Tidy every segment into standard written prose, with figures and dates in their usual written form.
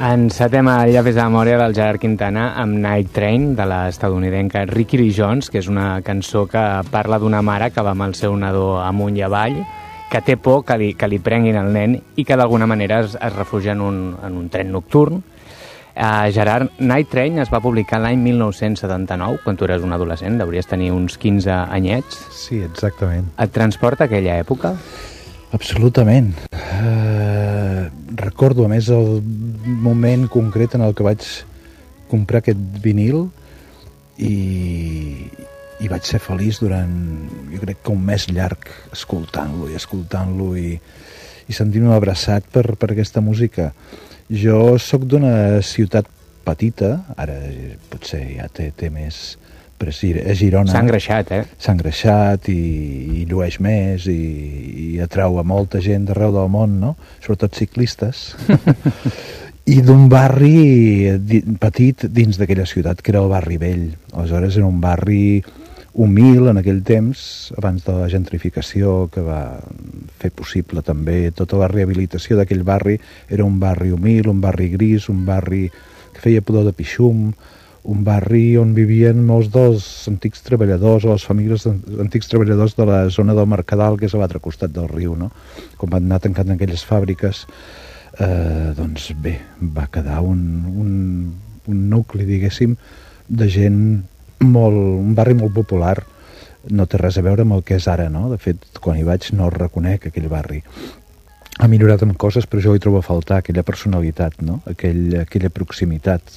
Encetem el llapis de memòria del Gerard Quintana amb Night Train, de l'estadounidenca Rickie Lee Jones, que és una cançó que parla d'una mare que va amb el seu nadó amunt i avall, que té por que li prenguin el nen i que d'alguna manera es refugia en un tren nocturn. Gerard, Night Train es va publicar l'any 1979, quan tu eres un adolescent, devries tenir uns 15 anyets. Sí, exactament. Et transporta a aquella època? Absolutament. Recordo, a més, el moment concret en el que vaig comprar aquest vinil i vaig ser feliç durant, jo crec que un mes llarg, escoltant-lo i sentint-me abraçat per aquesta música. Jo sóc d'una ciutat petita, ara potser ja té més, però és Girona. S'ha engreixat, S'ha engreixat i llueix més i atrau a molta gent d'arreu del món, no? Sobretot ciclistes. I d'un barri petit dins d'aquella ciutat, que era el barri vell. Aleshores era un barri humil en aquell temps, abans de la gentrificació que va fer possible també tota la rehabilitació d'aquell barri. Era un barri humil, un barri gris, un barri que feia pudor de pixum, un barri on vivien molts dels antics treballadors o les famílies d'antics treballadors de la zona del Mercadal, que és a l'altre costat del riu, no? Com van anar tancant aquelles fàbriques, doncs bé, va quedar un nucli, diguéssim, de gent un barri molt popular. No té res a veure amb el que és ara, no? De fet, quan hi vaig no el reconec, aquell barri. Ha millorat amb coses, però jo hi trobo a faltar aquella personalitat, no? Aquella proximitat.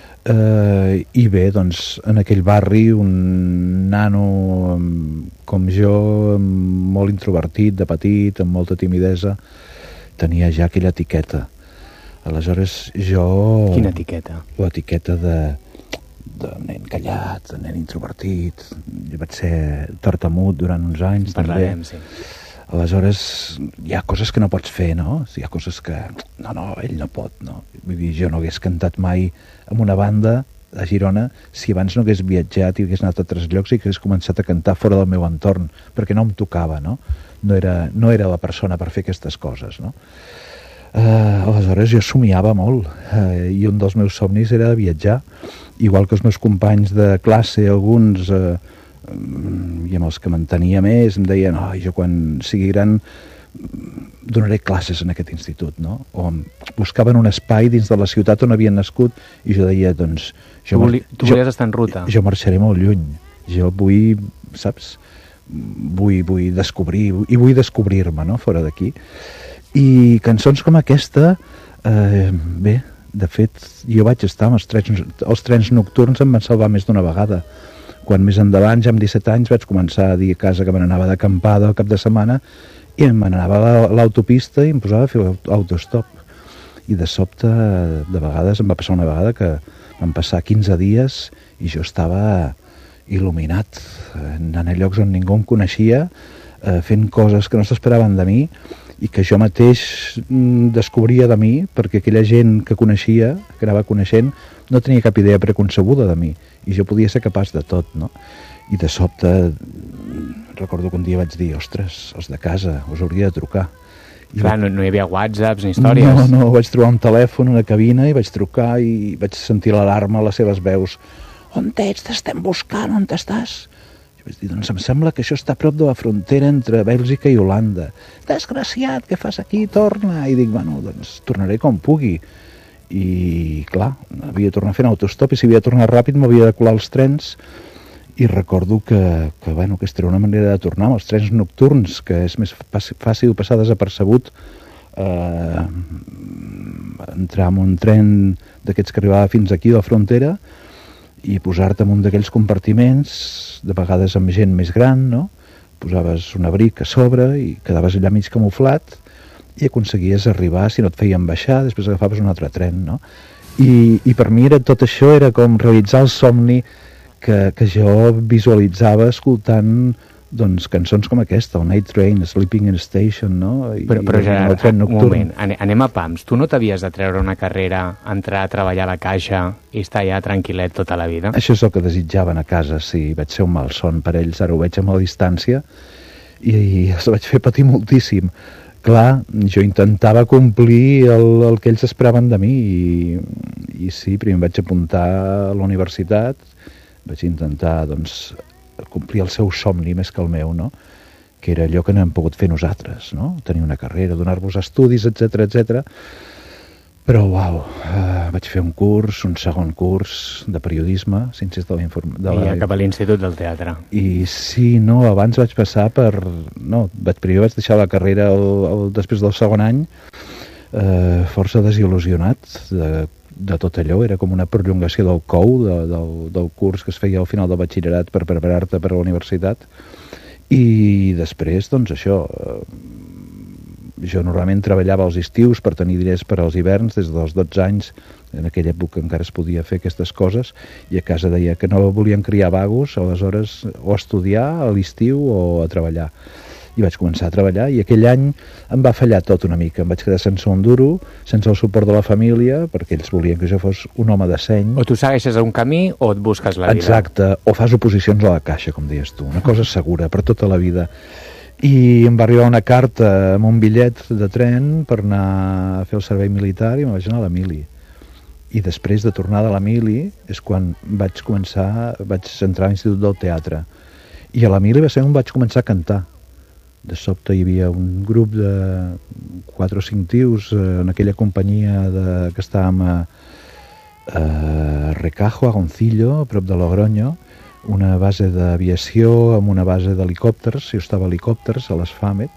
I bé, doncs, en aquell barri un nano com jo, molt introvertit, de petit, amb molta timidesa, tenia ja aquella etiqueta. Aleshores jo... Quina etiqueta? L'etiqueta de nen callat, de nen introvertit. Jo vaig ser tartamut durant uns anys. Parlarem, sí. Aleshores, hi ha coses que no pots fer, no? Hi ha coses que... No, ell no pot, no? Vull dir, jo no hagués cantat mai amb una banda a Girona si abans no hagués viatjat i hagués anat a altres llocs i hagués començat a cantar fora del meu entorn, perquè no em tocava, no? No era la persona per fer aquestes coses, no? Aleshores jo somiava molt i un dels meus somnis era viatjar, igual que els meus companys de classe, alguns... i amb els que m'entenia més em deien, jo quan sigui gran donaré classes en aquest institut, no? O buscaven un espai dins de la ciutat on havien nascut i jo deia, doncs... Tu volies estar en ruta. Jo marxaré molt lluny. Jo vull, saps? Vull descobrir, i vull descobrir-me, no?, fora d'aquí. I cançons com aquesta, bé, de fet, jo vaig estar amb els trens nocturns, em van salvar més d'una vegada. Quan més endavant, ja amb 17 anys, vaig començar a dir a casa que me n'anava d'acampada al cap de setmana i me n'anava a l'autopista i em posava a fer autostop. I de sobte, de vegades, em va passar una vegada que van passar 15 dies i jo estava il·luminat, anant a llocs on ningú em coneixia, fent coses que no s'esperaven de mi i que jo mateix descobria de mi, perquè aquella gent que coneixia, que anava coneixent, no tenia cap idea preconcebuda de mi, i jo podia ser capaç de tot, no? I de sobte, recordo que un dia vaig dir, ostres, els de casa, us hauria de trucar. Clar, no hi havia whatsapps ni històries. No, vaig trobar un telèfon, una cabina, i vaig trucar, i vaig sentir l'alarma, les seves veus. On ets? T'estem buscant, on estàs? I vaig dir, doncs em sembla que això està a prop de la frontera entre Bèlgica i Holanda. Desgraciat, què fas aquí? Torna! I dic, bueno, doncs tornaré com pugui. I, clar, havia de tornar fent autostop i si havia de tornar ràpid m'havia de colar els trens i recordo que aquesta era una manera de tornar amb els trens nocturns, que és més fàcil passar desapercebut, entrar en un tren d'aquests que arribava fins aquí a la frontera i posar-te en un d'aquells compartiments, de vegades amb gent més gran, no? Posaves un abric a sobre i quedaves allà mig camuflat i aconseguies arribar, si no et feien baixar, després agafaves un altre tren, no? I per mi tot això era com realitzar el somni que jo visualitzava escoltant doncs, cançons com aquesta, el Night Train, Sleeping in a Station, no? Però Gerard, un moment, anem a pams. Tu no t'havies de treure una carrera, entrar a treballar a la caixa i estar allà tranquil·let tota la vida? Això és el que desitjaven a casa, sí. Vaig ser un malson per ells, ara ho veig amb la distància i els vaig fer patir moltíssim. clar, jo intentava complir el que ells esperaven de mi i sí, primer em vaig apuntar a la universitat, vaig intentar doncs, complir el seu somni més que el meu, no? Que era allò que no hem pogut fer nosaltres, no? Tenir una carrera, donar-vos estudis, etc etc. Però, uau, vaig fer un curs, un segon curs de periodisme, ciències de la informació... I ja cap a l'Institut del Teatre. I sí, no, abans vaig passar per... No, primer vaig deixar la carrera després del segon any, força desil·lusionat de tot allò. Era com una prolongació del COU, del curs que es feia al final del batxillerat per preparar-te per a la universitat. I després, doncs, això... Jo normalment treballava als estius per tenir diners per als hiverns des dels 12 anys, en aquella època encara es podia fer aquestes coses, i a casa deia que no volien criar vagos, aleshores o estudiar a l'estiu o a treballar. I vaig començar a treballar i aquell any em va fallar tot una mica, em vaig quedar sense un duro, sense el suport de la família, perquè ells volien que jo fos un home de seny. O tu segueixes un camí o et busques la vida. Exacte, o fas oposicions a la caixa, com deies tu, una cosa segura per tota la vida. I em va arribar una carta amb un bitllet de tren per anar a fer el servei militar i me'n vaig anar a la mili. I després de tornar de la mili és quan vaig entrar a l'Institut del Teatre. I a la mili va ser on vaig començar a cantar. De sobte hi havia un grup de 4 o 5 tios en aquella companyia que estàvem a Recajo, a Goncillo, a prop de Logroño, una base d'aviació amb una base d'helicòpters, jo estava a helicòpters a les FAMET,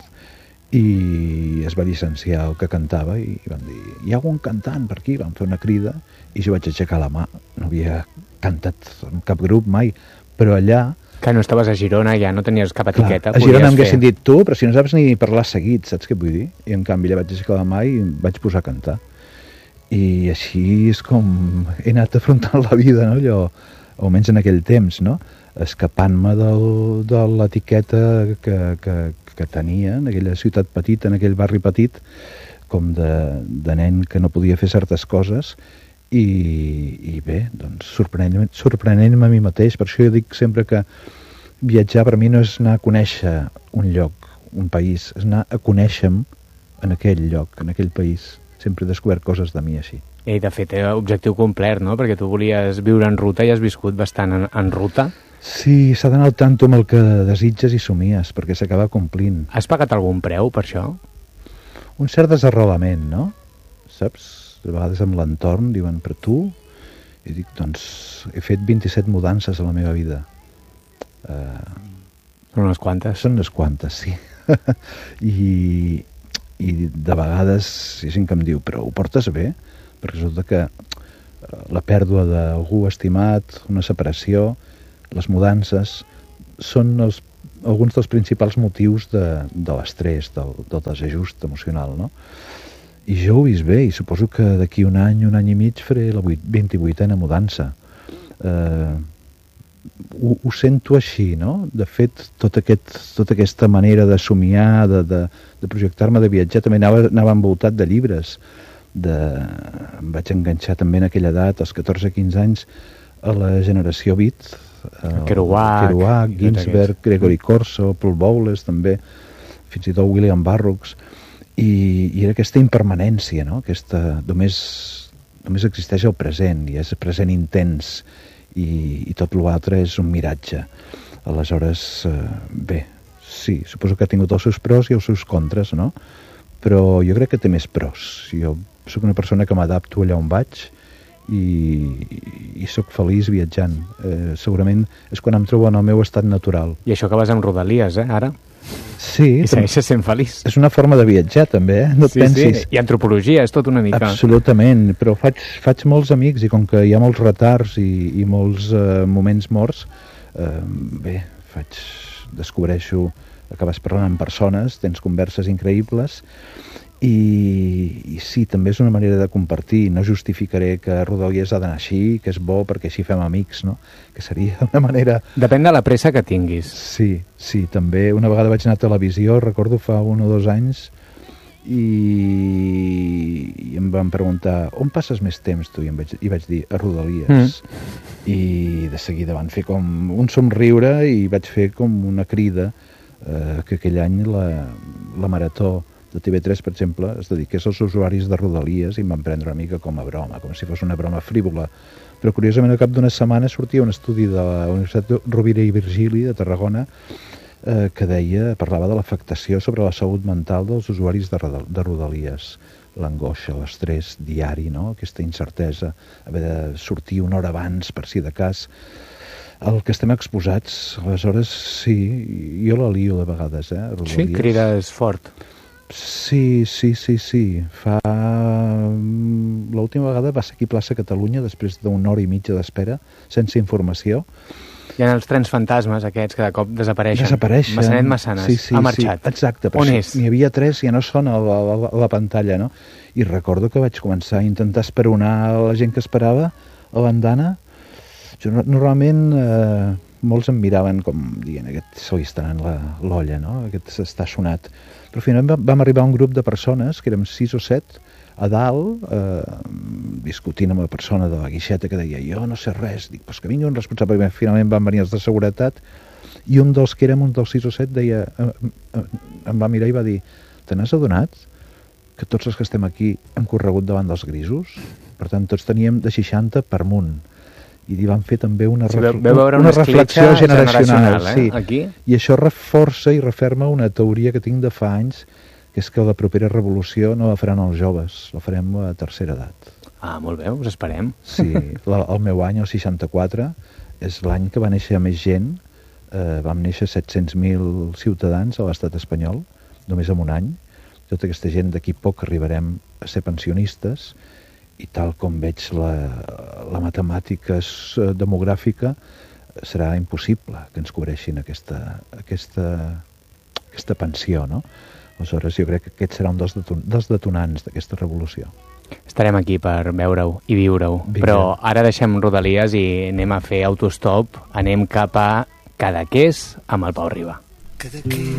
i es va llicenciar el que cantava i van dir, hi ha algun cantant per aquí? Van fer una crida i jo vaig aixecar la mà. No havia cantat en cap grup mai, però allà... Que no estaves a Girona, ja no tenies cap etiqueta. Clar, a Girona m'haguessin dit tu, però si no saps ni parlar seguit, saps què vull dir? I en canvi allà vaig aixecar la mà i vaig posar a cantar. I així és com he anat afrontant la vida, no? Allò, almenys en aquell temps, no? Escapant-me de l'etiqueta que tenia en aquella ciutat petita, en aquell barri petit, com de nen que no podia fer certes coses, i bé, doncs sorprenent-me a mi mateix. Per això jo dic sempre que viatjar per mi no és anar a conèixer un lloc, un país, és anar a conèixer-me en aquell lloc, en aquell país. Sempre he descobert coses de mi així. I de fet, objectiu complet, no? Perquè tu volies viure en ruta i has viscut bastant en ruta. Sí, s'ha d'anar al tanto amb el que desitges i somies, perquè s'acaba complint. Has pagat algun preu per això? Un cert desarrelament, no? Saps? A vegades amb l'entorn diuen, però tu? I dic, doncs, he fet 27 mudances a la meva vida. Són unes quantes. Són unes quantes, sí. I de vegades hi ha gent que em diu, però ho portes bé? Perquè resulta que la pèrdua d'algú estimat, una separació, les mudances, són alguns dels principals motius de l'estrès, del desajust emocional, no? I jo ho he vist bé, i suposo que d'aquí un any i mig faré la 28a mudança. Ho sento així, no? De fet, tota aquesta manera de somiar, de projectar-me, de viatjar, també anava envoltat de llibres. Em vaig enganxar també en aquella edat, als 14-15 anys, a la generació Beat, Kerouac, Ginsberg, Gregory Corso, Paul Bowles també, fins i tot William Burroughs, i era aquesta impermanència, no? Només existeix el present, i és el present intens, i tot l'altre és un miratge. Aleshores, bé, sí, suposo que ha tingut els seus pros i els seus contres, no? Però jo crec que té més pros. Jo soc una persona que m'adapto allà on vaig i soc feliç viatjant. Segurament és quan em trobo en el meu estat natural. I això que vas amb Rodalies, ara? Sí. I segueixes sent feliç. És una forma de viatjar, també, No et pensis. Sí. I antropologia, és tot una mica. Absolutament, però faig molts amics i com que hi ha molts retards i molts moments morts, bé, descobreixo, acabes parlant amb persones, tens converses increïbles, i sí, també és una manera de compartir. No justificaré que Rodalies ha d'anar així, que és bo perquè així fem amics, no? Que seria una manera... Depèn de la pressa que tinguis. Sí, també. Una vegada vaig anar a televisió, recordo fa 1 o 2 anys, i em van preguntar, on passes més temps tu? I vaig dir, a Rodalies. I de seguida van fer com un somriure i vaig fer com una crida que aquell any la marató de TV3, per exemple, es dediqués als usuaris de Rodalies i em van prendre una mica com a broma, com si fos una broma frívola. Però curiosament al cap d'una setmana sortia un estudi de la Universitat Rovira i Virgili de Tarragona que parlava de l'afectació sobre la salut mental dels usuaris de Rodalies. L'angoixa, l'estrès diari, no? Aquesta incertesa, haver de sortir una hora abans per si de cas. El que estem exposats, aleshores, sí, jo la lio de vegades, Rodalies. Sí, crides fort. Sí. L'última vegada va ser aquí a plaça Catalunya, després d'una hora i mitja d'espera, sense informació. Hi ha els trens fantasmes aquests que de cop desapareixen. Massanet Massanes, sí, ha marxat. Sí, exacte. On és? N'hi havia 3 i ja no són a la pantalla, no? I recordo que vaig començar a intentar esperonar la gent que esperava a l'andana. Jo normalment molts em miraven com dient, aquest se li està anant l'olla, no? Aquest s'està sonat. Però finalment vam arribar a un grup de persones, que érem 6 o 7, a dalt, discutint amb la persona de la guixeta que deia, jo no sé res, dic, pues que vingui un responsable, perquè finalment van venir els de seguretat, i un dels que érem un dels 6 o 7 deia, em va mirar i va dir, te n'has adonat que tots els que estem aquí hem corregut davant dels grisos? Per tant, tots teníem de 60 per munt. I van fer també una reflexió generacional, sí. Aquí? I això reforça i referma una teoria que tinc de fa anys, que és que la propera revolució no la faran els joves, la farem a tercera edat. Ah, molt bé, us esperem. Sí, el meu any, el 64, és l'any que va néixer més gent. Vam néixer 700.000 ciutadans a l'estat espanyol, només en un any. Tota aquesta gent d'aquí poc arribarem a ser pensionistes, i tal com veig la matemàtica demogràfica, serà impossible que ens cobreixin aquesta pensió, no? Aleshores, jo crec que aquest serà un dels detonants d'aquesta revolució. Estarem aquí per veure-ho i viure-ho. Però ara deixem Rodalies i anem a fer autostop. Anem cap a Cadaqués amb el Pau Riba.